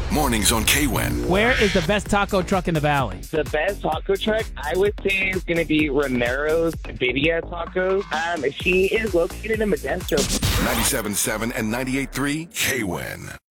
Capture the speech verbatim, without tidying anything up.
Mornings on K W E N. Where is the best taco truck in the valley? The best taco truck, I would say, is going to be Romero's Birria Tacos. Um, she is located in Modesto. ninety-seven point seven and ninety-eight point three K W E N.